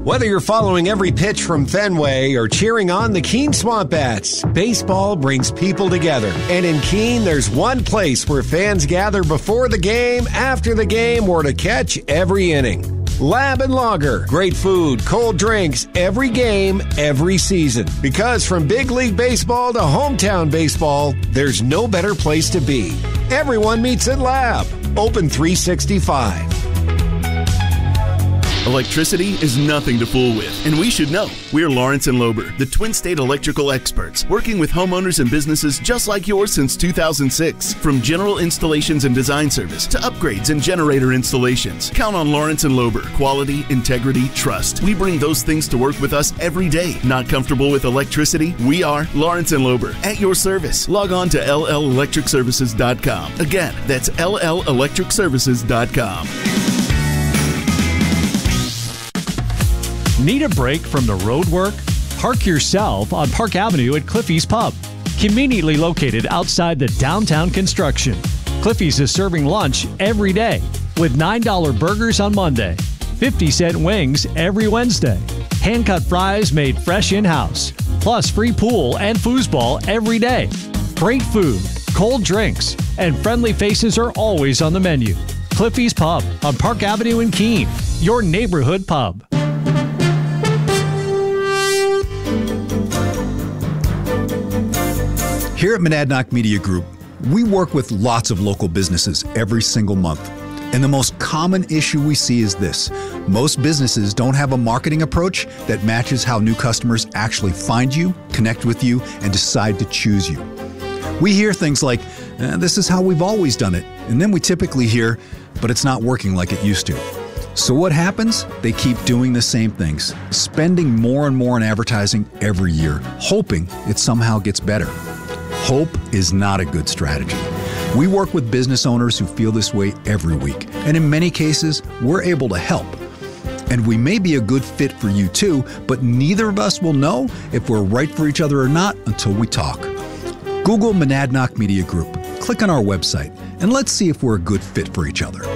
Whether you're following every pitch from Fenway or cheering on the Keene Swamp Bats, baseball brings people together. And in Keene, there's one place where fans gather before the game, after the game, or to catch every inning. Lab and Lager. Great food, cold drinks, every game, every season. Because from Big League Baseball to hometown baseball, there's no better place to be. Everyone meets at Lab. Open 365. Electricity is nothing to fool with, and we should know. We're Lawrence and Lober, the Twin State electrical experts, working with homeowners and businesses just like yours since 2006. From general installations and design service to upgrades and generator installations, count on Lawrence and Lober. Quality, integrity, trust. We bring those things to work with us every day. Not comfortable with electricity? We are Lawrence and Lober, at your service. Log on to LLElectricServices.com. Again, that's LLElectricServices.com. Need a break from the road work? Park yourself on Park Avenue at Cliffy's Pub. Conveniently located outside the downtown construction. Cliffy's is serving lunch every day with $9 burgers on Monday, 50-cent wings every Wednesday, hand-cut fries made fresh in-house, plus free pool and foosball every day. Great food, cold drinks, and friendly faces are always on the menu. Cliffy's Pub on Park Avenue in Keene, your neighborhood pub. Here at Monadnock Media Group, we work with lots of local businesses every single month. And the most common issue we see is this. Most businesses don't have a marketing approach that matches how new customers actually find you, connect with you, and decide to choose you. We hear things like, this is how we've always done it. And then we typically hear, but it's not working like it used to. So what happens? They keep doing the same things, spending more and more on advertising every year, hoping it somehow gets better. Hope is not a good strategy. We work with business owners who feel this way every week, and in many cases, we're able to help. And we may be a good fit for you too, but neither of us will know if we're right for each other or not until we talk. Google Monadnock Media Group, click on our website, and let's see if we're a good fit for each other.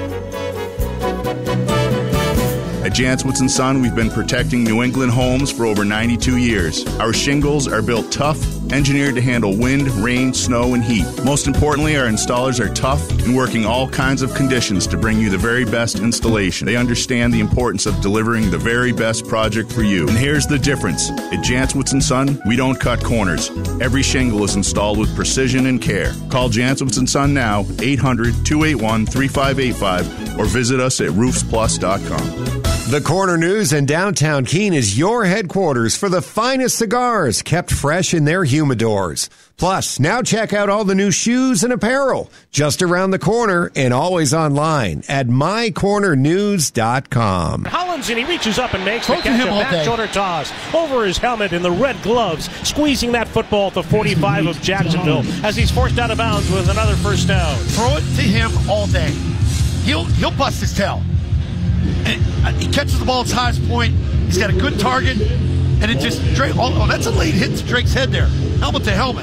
At Janswitz & Son, we've been protecting New England homes for over 92 years. Our shingles are built tough, engineered to handle wind, rain, snow, and heat. Most importantly, our installers are tough and working all kinds of conditions to bring you the very best installation. They understand the importance of delivering the very best project for you. And here's the difference. At Janswitz & Son, we don't cut corners. Every shingle is installed with precision and care. Call Janswitz & Son now, 800-281-3585, or visit us at roofsplus.com. The Corner News in downtown Keene is your headquarters for the finest cigars kept fresh in their humidors. Plus, now check out all the new shoes and apparel just around the corner and always online at mycornernews.com. Hollins, and he reaches up and makes the catch, a back-shoulder toss over his helmet in the red gloves, squeezing that football at the 45 of Jacksonville as he's forced out of bounds with another first down. Throw it to him all day. He'll bust his tail. And he catches the ball at its highest point. He's got a good target, and it just Drake. Oh, that's a late hit to Drake's head there, helmet to helmet.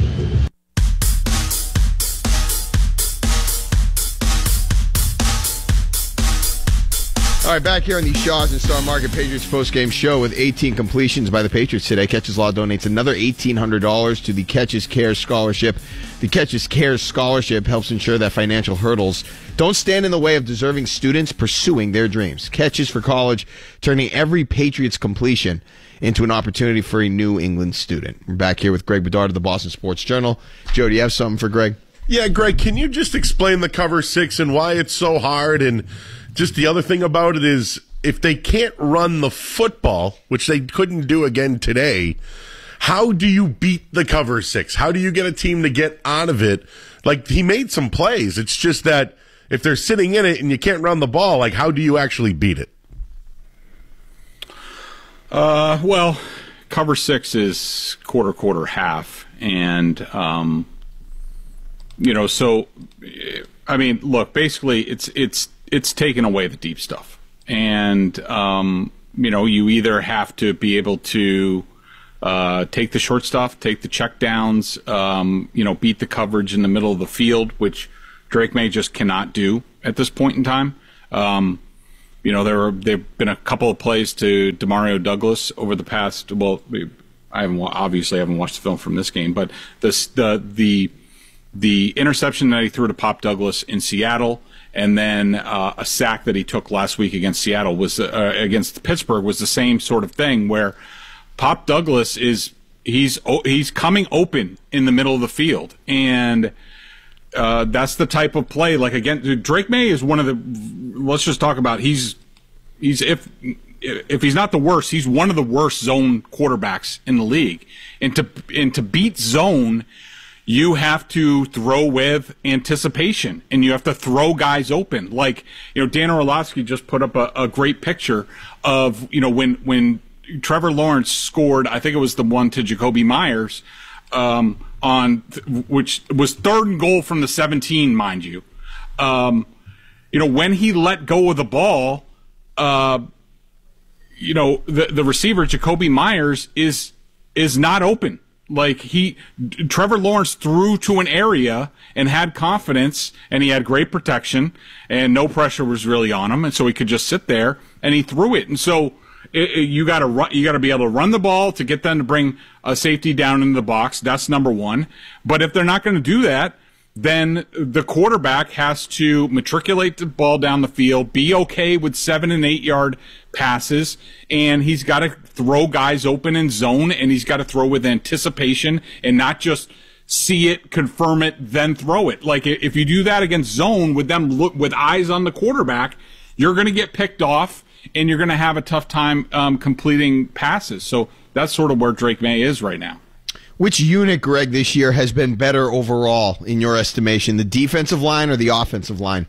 All right, back here on the Shaw's and Star Market Patriots postgame show with 18 completions by the Patriots today. Catches Law donates another $1,800 to the Catches Care Scholarship. The Catches Care Scholarship helps ensure that financial hurdles don't stand in the way of deserving students pursuing their dreams. Catches for College, turning every Patriots completion into an opportunity for a New England student. We're back here with Greg Bedard of the Boston Sports Journal. Joe, do you have something for Greg? Yeah, Greg, can you just explain the cover six and why it's so hard? And just the other thing about it is if they can't run the football, which they couldn't do again today, how do you beat the cover six? How do you get a team to get out of it? Like, he made some plays. It's just that if they're sitting in it and you can't run the ball, like, how do you actually beat it? Well, cover six is quarter, half. And, so, I mean, look, basically it's taken away the deep stuff. And, you either have to be able to take the short stuff, take the check downs, beat the coverage in the middle of the field, which Drake May just cannot do at this point in time. there've been a couple of plays to Demario Douglas over the past. Well, I haven't watched the film from this game, but the interception that he threw to Pop Douglas in Seattle, and then a sack that he took last week against Seattle was against Pittsburgh was the same sort of thing, where Pop Douglas he's coming open in the middle of the field, and that's the type of play. Like, again, Drake May is one of the. Let's just talk about if he's not the worst, he's one of the worst zone quarterbacks in the league. And to beat zone, you have to throw with anticipation, and you have to throw guys open. Like, Dan Orlovsky just put up a great picture of, when Trevor Lawrence scored, I think it was the one to Jacoby Myers, which was 3rd and goal from the 17, mind you. When he let go of the ball, the receiver, Jacoby Myers, is not open. Like, Trevor Lawrence threw to an area and had confidence, and he had great protection, and no pressure was really on him, and so he could just sit there, and he threw it. And so you got to be able to run the ball to get them to bring a safety down into the box. That's number one. But if they're not going to do that, then the quarterback has to matriculate the ball down the field, be okay with 7 and 8 yard passes, and he's got to throw guys open in zone, and he's got to throw with anticipation and not just see it, confirm it, then throw it. Like, if you do that against zone with them with eyes on the quarterback, you're going to get picked off, and you're going to have a tough time completing passes. So that's sort of where Drake May is right now. Which unit, Greg, this year has been better overall in your estimation, the defensive line or the offensive line?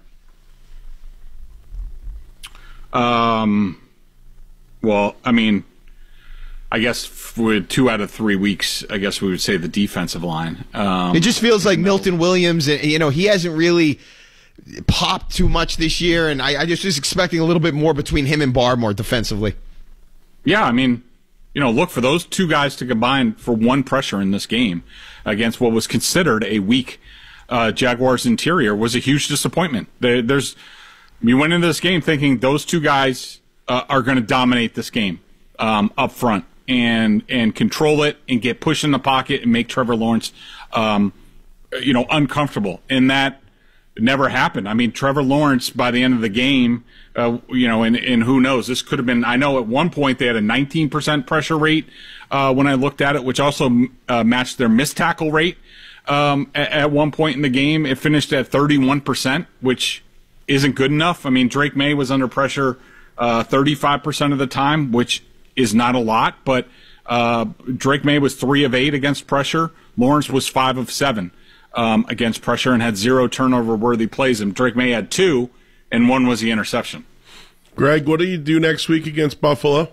Well, I mean, I guess with 2 out of 3 weeks, I guess we would say the defensive line. It just feels like Milton Williams, he hasn't really popped too much this year, and I just was expecting a little bit more between him and Barmore defensively. Yeah, I mean, look, for those two guys to combine for one pressure in this game against what was considered a weak Jaguars interior was a huge disappointment. You went into this game thinking those two guys are going to dominate this game up front and control it and get pushed in the pocket and make Trevor Lawrence, uncomfortable. And that never happened. I mean, Trevor Lawrence, by the end of the game, and who knows, this could have been, I know at one point they had a 19% pressure rate when I looked at it, which also matched their missed tackle rate at one point in the game. It finished at 31%, which isn't good enough. I mean, Drake May was under pressure 35% of the time, which is not a lot, but Drake May was 3 of 8 against pressure. Lawrence was 5 of 7 against pressure and had 0 turnover-worthy plays, and Drake May had 2, and 1 was the interception. Greg, what do you do next week against Buffalo?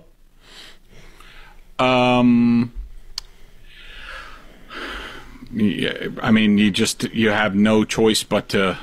I mean, you have no choice but to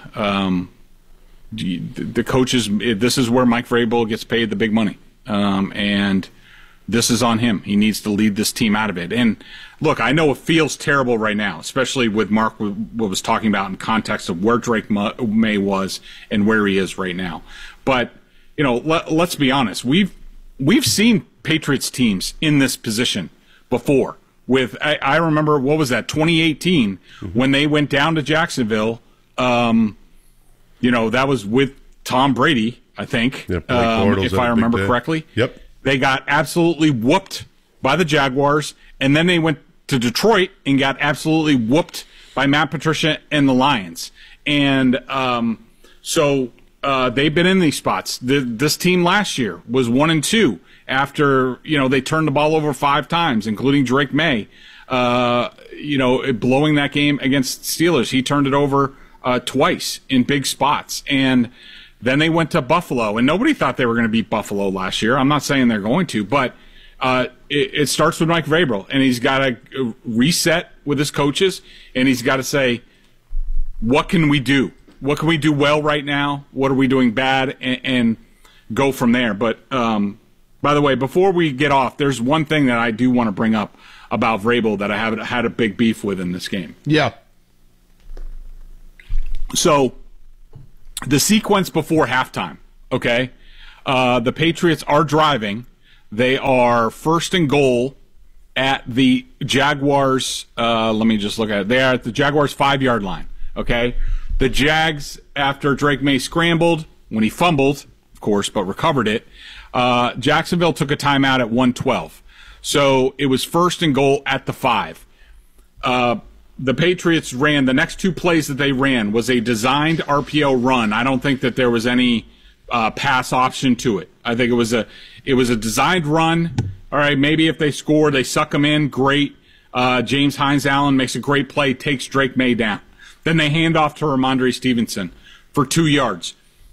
the coaches. This is where Mike Vrabel gets paid the big money, and this is on him. He needs to lead this team out of it. And look, I know it feels terrible right now, especially with Mark what was talking about in context of where Drake May was and where he is right now. But let's be honest. We've seen Patriots teams in this position before. I remember, what was that, 2018 when they went down to Jacksonville. That was with Tom Brady, I think, if I remember correctly. Yep. They got absolutely whooped by the Jaguars, and then they went to Detroit and got absolutely whooped by Matt Patricia and the Lions. And so they've been in these spots. This team last year was 1-2 after they turned the ball over 5 times, including Drake May. Blowing that game against Steelers, he turned it over twice in big spots. And then they went to Buffalo, and nobody thought they were going to beat Buffalo last year. I'm not saying they're going to, but it starts with Mike Vrabel, and he's got to reset with his coaches, and he's got to say, what can we do? What can we do well right now? What are we doing bad? And go from there. But, by the way, before we get off, there's one thing that I do want to bring up about Vrabel that I haven't had a big beef with in this game. Yeah. So the sequence before halftime, okay? The Patriots are driving. They are first and goal at the Jaguars. Let me just look at it. They are at the Jaguars 5-yard line. Okay, the Jags, after Drake May scrambled when he fumbled, of course, but recovered it. Jacksonville took a timeout at 1:12, so it was first and goal at the 5. The Patriots ran the next 2 plays that they ran was a designed RPO run. I don't think that there was any pass option to it. I think it was a designed run. All right, maybe if they score, they suck them in. Great. James Hines-Allen makes a great play, takes Drake May down. Then they hand off to Ramondre Stevenson for 2 yards.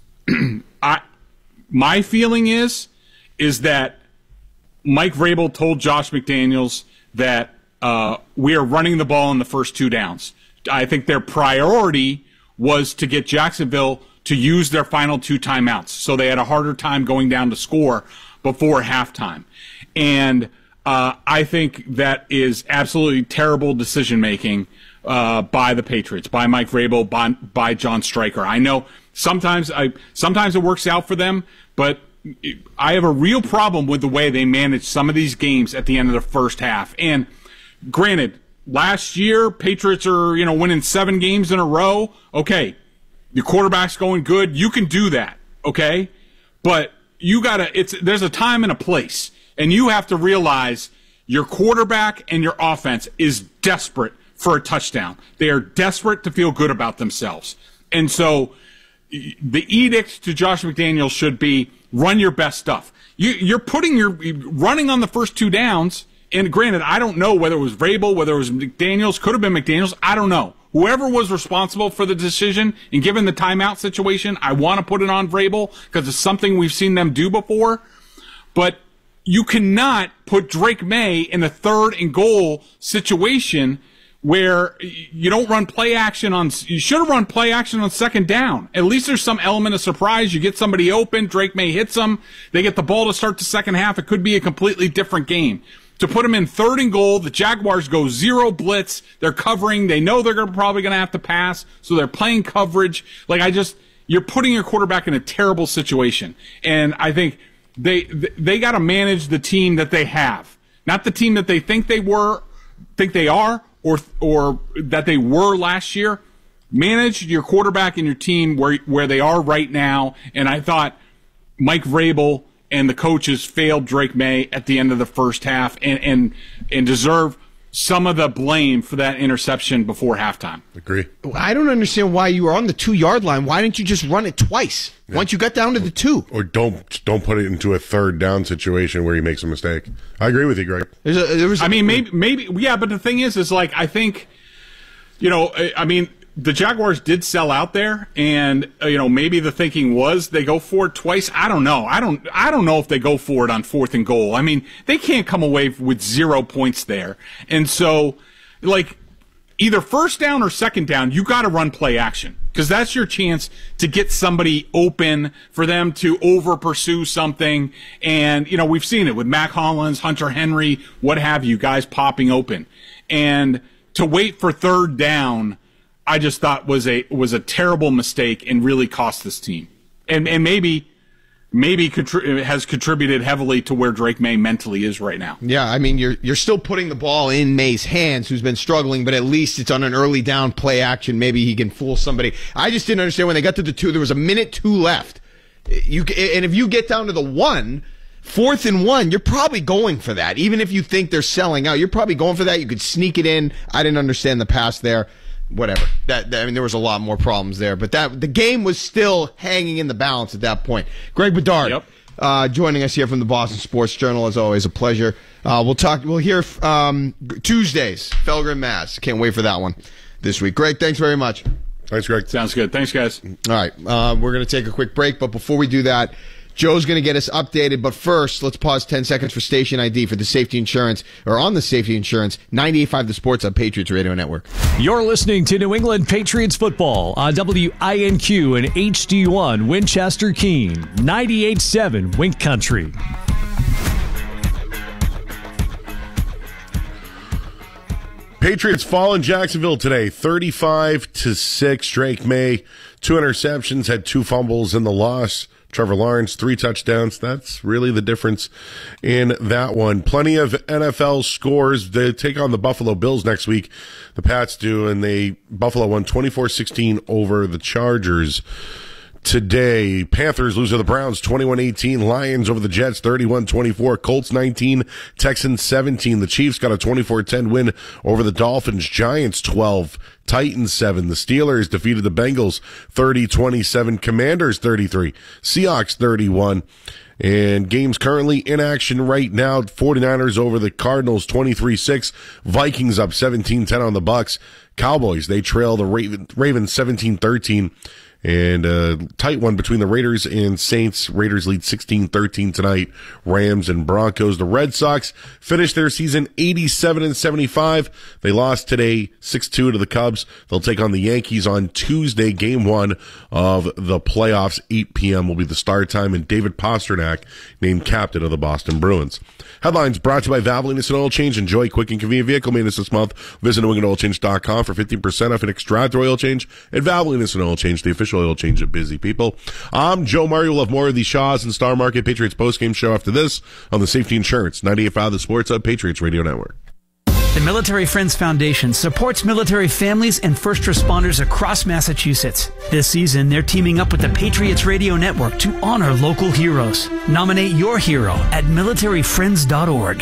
My feeling is that Mike Vrabel told Josh McDaniels that we are running the ball in the first 2 downs. I think their priority was to get Jacksonville to use their final 2 timeouts, so they had a harder time going down to score before halftime. And I think that is absolutely terrible decision-making by the Patriots, by Mike Vrabel, by John Stryker. I know sometimes it works out for them, but I have a real problem with the way they manage some of these games at the end of the first half. And granted, last year, Patriots are, winning 7 games in a row. Okay, your quarterback's going good. You can do that, okay? But there's a time and a place. And you have to realize your quarterback and your offense is desperate for a touchdown. They are desperate to feel good about themselves. And so the edict to Josh McDaniels should be run your best stuff. You're running on the first 2 downs. And granted, I don't know whether it was Vrabel, whether it was McDaniels, could have been McDaniels. I don't know. Whoever was responsible for the decision, and given the timeout situation, I want to put it on Vrabel because it's something we've seen them do before. But you cannot put Drake May in a 3rd and goal situation where you don't run play action you should have run play action on 2nd down. At least there's some element of surprise. You get somebody open, Drake May hits them, they get the ball to start the second half. It could be a completely different game. To put them in 3rd and goal, the Jaguars go 0 blitz. They're covering. They know they're probably going to have to pass, so they're playing coverage. You're putting your quarterback in a terrible situation. And I think they got to manage the team that they have, not the team that they think they are, or that they were last year. Manage your quarterback and your team where they are right now. And I thought Mike Vrabel and the coaches failed Drake May at the end of the first half and deserve some of the blame for that interception before halftime. Agree. I don't understand why you were on the 2-yard line. Why didn't you just run it twice once you got down to the 2? Or don't put it into a 3rd down situation where he makes a mistake. I agree with you, Greg. Maybe, yeah, but the thing is I think, the Jaguars did sell out there, and maybe the thinking was they go for it twice. I don't know. I don't know if they go for it on 4th and goal. I mean, they can't come away with 0 points there, and so either 1st down or 2nd down, you got to run play action because that's your chance to get somebody open for them to over pursue something. And we've seen it with Mac Hollins, Hunter Henry, what have you, guys popping open, and to wait for 3rd down, I just thought was a terrible mistake and really cost this team, and maybe has contributed heavily to where Drake May mentally is right now. Yeah, I mean you're still putting the ball in May's hands, who's been struggling, but at least it's on an early down play action. Maybe he can fool somebody. I just didn't understand when they got to the 2. There was a minute 2 left. And if you get down to the 1. 4th and 1, you're probably going for that. Even if you think they're selling out, you're probably going for that. You could sneak it in. I didn't understand the pass there. Whatever. There was a lot more problems there, but the game was still hanging in the balance at that point. Greg Bedard, joining us here from the Boston Sports Journal. As always, a pleasure. We'll hear Tuesdays, Felger, Mass. Can't wait for that one this week. Greg, thanks very much. Thanks, Greg. Sounds good. Thanks, guys. All right, we're going to take a quick break, but before we do that, Joe's going to get us updated, but first, let's pause 10 seconds for station ID for the safety insurance, or on the safety insurance, 98.5 The Sports on Patriots Radio Network. You're listening to New England Patriots football on WINQ and HD1 Winchester Keene, 98.7 Wink Country. Patriots fall in Jacksonville today, 35-6. Drake May, 2 interceptions, had 2 fumbles in the loss. Trevor Lawrence, 3 touchdowns. That's really the difference in that one. Plenty of NFL scores. They take on the Buffalo Bills next week. The Pats do, and Buffalo won 24-16 over the Chargers. Today, Panthers lose to the Browns 21-18. Lions over the Jets 31-24. Colts 19. Texans 17. The Chiefs got a 24-10 win over the Dolphins. Giants 12. Titans 7. The Steelers defeated the Bengals 30-27. Commanders 33. Seahawks 31. And games currently in action right now. 49ers over the Cardinals 23-6. Vikings up 17-10 on the Bucks. Cowboys, they trail the Ravens 17-13. And a tight one between the Raiders and Saints. Raiders lead 16-13 tonight. Rams and Broncos. The Red Sox finished their season 87-75. They lost today 6-2 to the Cubs. They'll take on the Yankees on Tuesday. Game 1 of the playoffs. 8 p.m. will be the start time. And David Pastrnak named captain of the Boston Bruins. Headlines brought to you by Valvoline Instant Oil Change. Enjoy quick and convenient vehicle maintenance this month. Visit NewEnglandOilChange.com for 15% off an extractor oil change at Valvoline Instant Oil Change, the official oil change of busy people. I'm Joe Mario. We'll have more of the Shaws and Star Market Patriots postgame show after this on the Safety Insurance 98.5 The Sports Hub Patriots Radio Network. The Military Friends Foundation supports military families and first responders across Massachusetts. This season, they're teaming up with the Patriots Radio Network to honor local heroes. Nominate your hero at militaryfriends.org.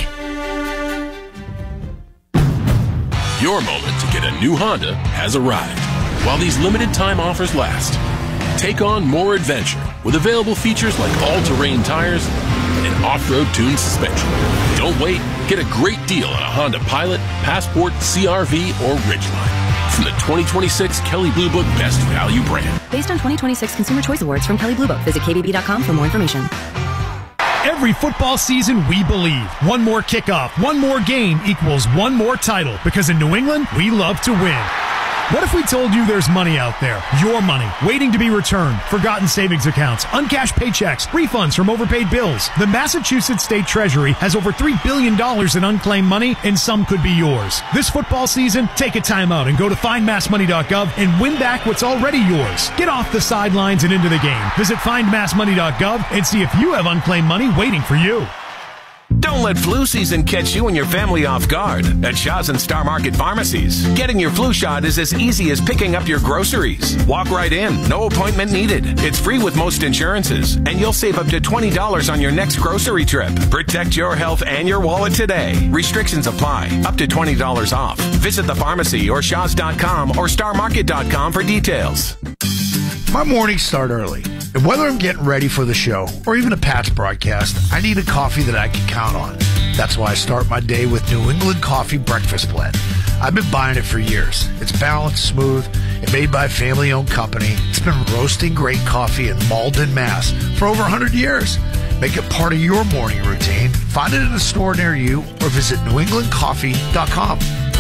Your moment to get a new Honda has arrived. While these limited time offers last, take on more adventure with available features like all-terrain tires and off-road tuned suspension. Don't wait. Get a great deal on a Honda Pilot, Passport, CR-V, or Ridgeline from the 2026 Kelley Blue Book Best Value brand. Based on 2026 Consumer Choice Awards from Kelley Blue Book. Visit KBB.com for more information. Every football season, we believe one more kickoff, one more game equals one more title. Because in New England, we love to win. What if we told you there's money out there, your money, waiting to be returned, forgotten savings accounts, uncashed paychecks, refunds from overpaid bills? The Massachusetts State Treasury has over $3 billion in unclaimed money, and some could be yours. This football season, take a time out and go to findmassmoney.gov and win back what's already yours. Get off the sidelines and into the game. Visit findmassmoney.gov and see if you have unclaimed money waiting for you. Don't let flu season catch you and your family off guard at Shaw's and Star Market Pharmacies. Getting your flu shot is as easy as picking up your groceries. Walk right in, no appointment needed. It's free with most insurances, and you'll save up to $20 on your next grocery trip. Protect your health and your wallet today. Restrictions apply, up to $20 off. Visit the pharmacy or shaws.com or starmarket.com for details. My mornings start early, and whether I'm getting ready for the show or even a Pats broadcast, I need a coffee that I can count on. That's why I start my day with New England Coffee Breakfast Blend. I've been buying it for years. It's balanced, smooth, and made by a family-owned company. It's been roasting great coffee in Malden, Mass. for over 100 years. Make it part of your morning routine. Find it in a store near you or visit newenglandcoffee.com.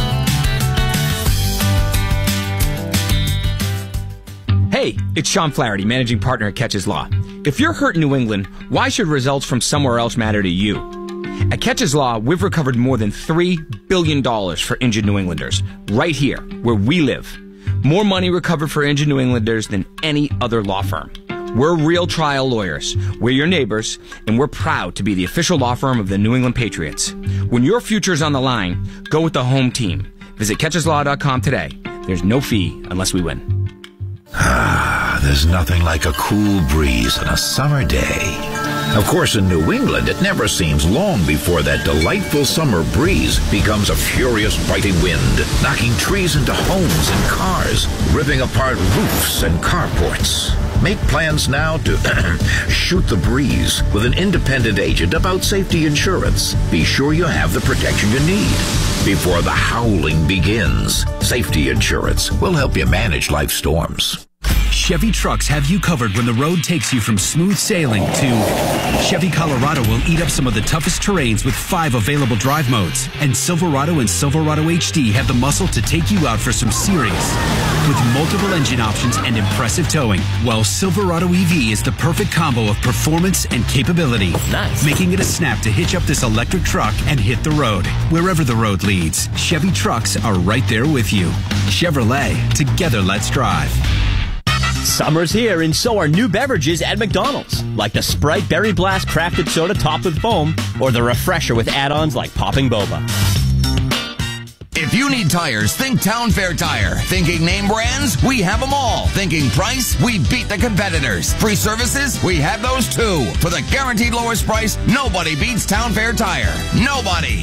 Hey, it's Sean Flaherty, managing partner at Catches Law. If you're hurt in New England, why should results from somewhere else matter to you? At Catches Law, we've recovered more than $3 billion for injured New Englanders, right here, where we live. More money recovered for injured New Englanders than any other law firm. We're real trial lawyers. We're your neighbors, and we're proud to be the official law firm of the New England Patriots. When your future's on the line, go with the home team. Visit CatchesLaw.com today. There's no fee unless we win. There's nothing like a cool breeze on a summer day. Of course, in New England, it never seems long before that delightful summer breeze becomes a furious biting wind, knocking trees into homes and cars, ripping apart roofs and carports. Make plans now to shoot the breeze with an independent agent about safety insurance. Be sure you have the protection you need before the howling begins. Safety insurance will help you manage life storms. Chevy trucks have you covered when the road takes you from smooth sailing to Chevy Colorado will eat up some of the toughest terrains with 5 available drive modes. And Silverado and Silverado HD have the muscle to take you out for some serious with multiple engine options and impressive towing. While Silverado EV is the perfect combo of performance and capability. Nice. Making it a snap to hitch up this electric truck and hit the road. Wherever the road leads, Chevy trucks are right there with you. Chevrolet, together let's drive. Summer's here, and so are new beverages at McDonald's, like the Sprite Berry Blast Crafted Soda topped with foam, or the Refresher with add-ons like Popping Boba. If you need tires, think Town Fair Tire. Thinking name brands? We have them all. Thinking price? We beat the competitors. Free services? We have those too. For the guaranteed lowest price, nobody beats Town Fair Tire. Nobody.